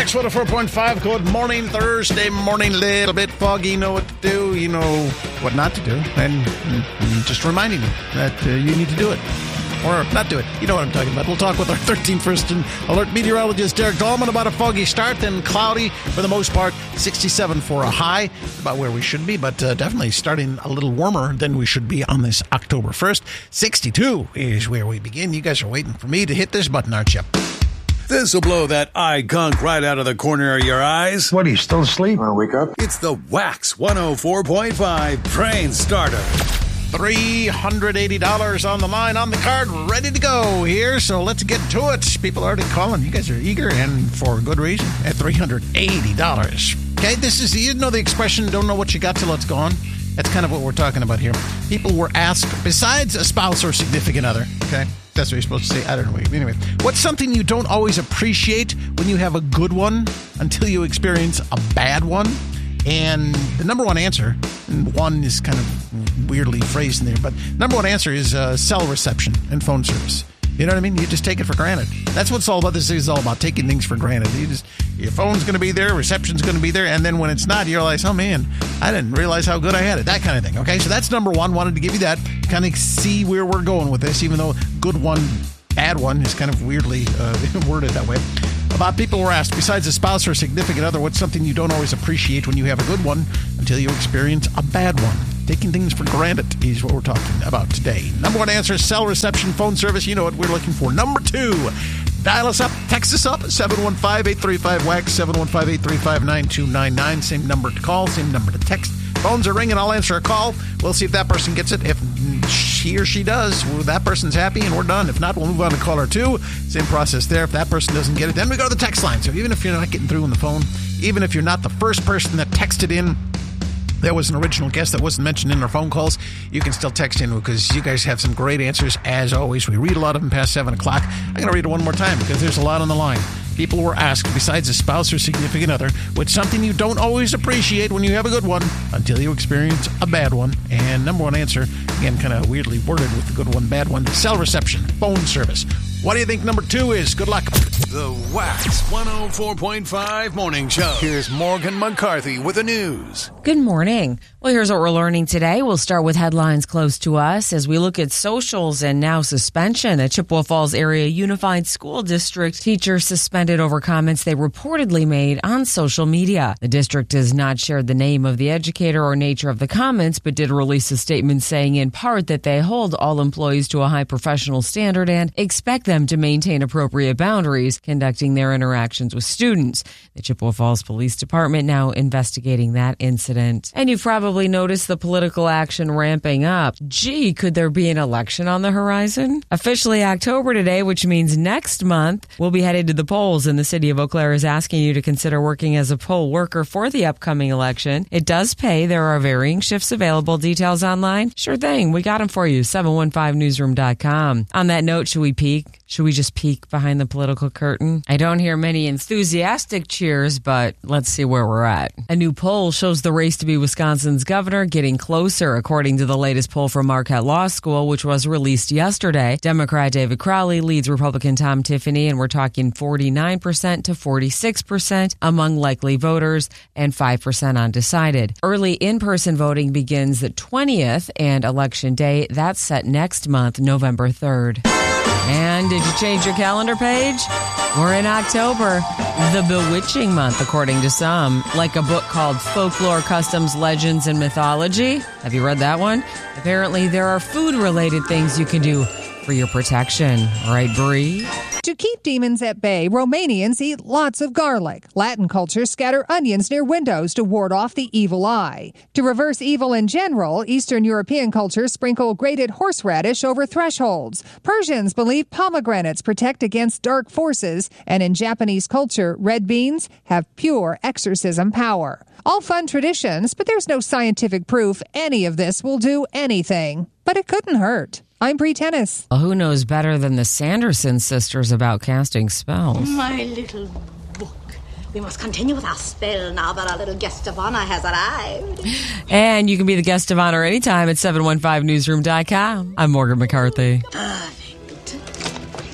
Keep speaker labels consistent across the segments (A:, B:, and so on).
A: Wax 104.5. Good morning, Thursday morning. Little bit foggy. You know what to do. You know what not to do. And just reminding you that you need to do it. Or not do it. You know what I'm talking about. We'll talk with our 13th first alert meteorologist, Derek Dahlman, about a foggy start, then cloudy for the most part. 67 for a high, about where we should be, but definitely starting a little warmer than we should be on this October 1st. 62 is where we begin. You guys are waiting for me to hit this button, aren't you?
B: This will blow that eye gunk right out of the corner of your eyes.
C: What, are you still asleep?
D: Want to wake up?
B: It's the Wax 104.5 Train Starter.
A: $380 on the line, on the card, ready to go here. So let's get to it. People are already calling. You guys are eager, and for good reason, at $380. Okay, this is, you know the expression, don't know what you got till it's gone? That's kind of what we're talking about here. People were asked, besides a spouse or significant other, okay? That's what you're supposed to say. I don't know. Anyway, what's something you don't always appreciate when you have a good one until you experience a bad one? And the number one answer, and one is kind of weirdly phrased in there, but number one answer is cell reception and phone service. You know what I mean? You just take it for granted. That's what it's all about. This is all about taking things for granted. Your phone's going to be there, reception's going to be there, and then when it's not, you realize, oh man, I didn't realize how good I had it. That kind of thing. Okay, so that's number one. Wanted to give you that, kind of see where we're going with this, even though good one, bad one is kind of weirdly worded that way. About people were asked, besides a spouse or a significant other, what's something you don't always appreciate when you have a good one until you experience a bad one? Taking things for granted is what we're talking about today. Number one answer, cell reception, phone service. You know what we're looking for. Number two, dial us up, text us up, 715-835-WAX, 715-835-9299. Same number to call, same number to text. Phones are ringing. I'll answer a call. We'll see if that person gets it. If he or she does, well, that person's happy and we're done. If not, we'll move on to caller two. Same process there. If that person doesn't get it, then we go to the text line. So even if you're not getting through on the phone, even if you're not the first person that texted in, there was an original guest that wasn't mentioned in our phone calls, you can still text in because you guys have some great answers as always. We read a lot of them past 7 o'clock. I'm going to read it one more time because there's a lot on the line. People were asked, besides a spouse or significant other, what's something you don't always appreciate when you have a good one until you experience a bad one? And number one answer, again, kind of weirdly worded with the good one, bad one, cell reception, phone service. What do you think number two is? Good luck.
B: The Wax 104.5 Morning Show. Here's Morgan McCarthy with the news.
E: Good morning. Well, here's what we're learning today. We'll start with headlines close to us as we look at socials and now suspension. A Chippewa Falls Area Unified School District teacher suspended over comments they reportedly made on social media. The district has not shared the name of the educator or nature of the comments, but did release a statement saying in part that they hold all employees to a high professional standard and expect them to maintain appropriate boundaries conducting their interactions with students. The Chippewa Falls Police Department now investigating that incident. And you've probably noticed the political action ramping up. Gee, could there be an election on the horizon? Officially October today, which means next month, we'll be headed to the polls, and the city of Eau Claire is asking you to consider working as a poll worker for the upcoming election. It does pay. There are varying shifts available. Details online? Sure thing. We got them for you. 715newsroom.com. On that note, should we peek? Should we just peek behind the political curtain? I don't hear many enthusiastic cheers, but let's see where we're at. A new poll shows the race to be Wisconsin's governor getting closer, according to the latest poll from Marquette Law School, which was released yesterday. Democrat David Crowley leads Republican Tom Tiffany, and we're talking 49% to 46% among likely voters and 5% undecided. Early in-person voting begins the 20th, and Election Day, that's set next month, November 3rd. And did you change your calendar page? We're in October, the bewitching month, according to some, like a book called Folklore, Customs, Legends, and Mythology. Have you read that one? Apparently, there are food-related things you can do for your protection. Right, Bree?
F: To keep demons at bay, Romanians eat lots of garlic. Latin cultures scatter onions near windows to ward off the evil eye. To reverse evil in general, Eastern European cultures sprinkle grated horseradish over thresholds. Persians believe pomegranates protect against dark forces. And in Japanese culture, red beans have pure exorcism power. All fun traditions, but there's no scientific proof any of this will do anything. But it couldn't hurt. I'm Bree Tennis.
E: Well, who knows better than the Sanderson sisters about casting spells?
G: My little book. We must continue with our spell now that our little guest of honor has arrived.
E: And you can be the guest of honor anytime at 715newsroom.com. I'm Morgan McCarthy.
G: Perfect.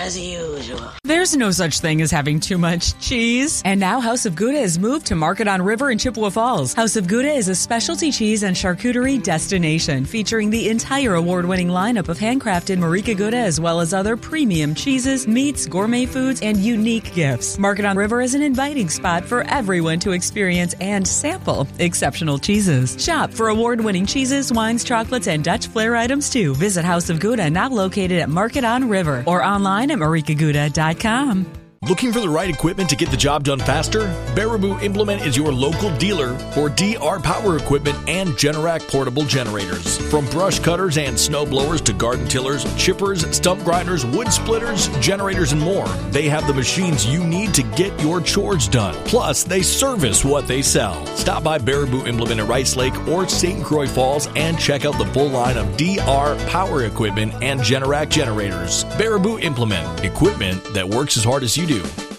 C: as usual.
E: There's no such thing as having too much cheese. And now House of Gouda has moved to Market on River in Chippewa Falls. House of Gouda is a specialty cheese and charcuterie destination featuring the entire award-winning lineup of handcrafted Marika Gouda as well as other premium cheeses, meats, gourmet foods, and unique gifts. Market on River is an inviting spot for everyone to experience and sample exceptional cheeses. Shop for award-winning cheeses, wines, chocolates, and Dutch flair items too. Visit House of Gouda, now located at Market on River, or online at marikagouda.com.
D: Looking for the right equipment to get the job done faster? Baraboo Implement is your local dealer for DR power equipment and Generac portable generators. From brush cutters and snow blowers to garden tillers, chippers, stump grinders, wood splitters, generators, and more, they have the machines you need to get your chores done. Plus, they service what they sell. Stop by Baraboo Implement at Rice Lake or St. Croix Falls and check out the full line of DR power equipment and Generac generators. Baraboo Implement, equipment that works as hard as you do.